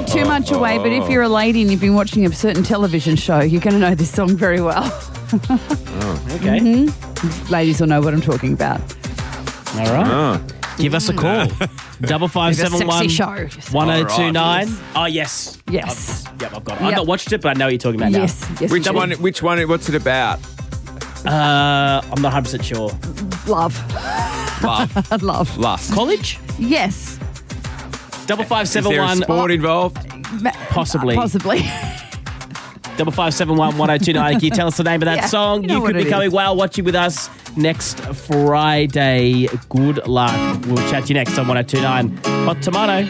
too much away, but if you're a lady and you've been watching a certain television show, you're going to know this song very well. Okay. Ladies will know what I'm talking about. All right. Give us a call. 5571 Sexy show. 1029. Oh, yes. Yes. I've got it. I've not watched it, but I know what you're talking about Yes. now. Yes. Which one? Which one? What's it about? I'm not 100% sure. Love. Love. Love. Lust. College? Yes. Is there a 5571. sport involved? Possibly. Possibly. 5571 1029. Can you tell us the name of that Yeah, song? you know You could what be it going is. whale watching with us next Friday. Good luck. We'll chat to you next on 1029. Hot Tomato.